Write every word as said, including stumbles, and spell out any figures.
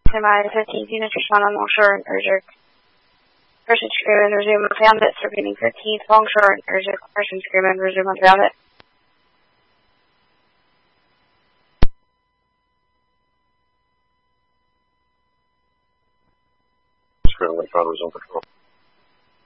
Semi fifteen units respond on longshore and Urgent. Person screaming, resume on found it. Repeating fifteenth longshore and Urgent. Person screaming, resume on found it. Screaming, found resume control.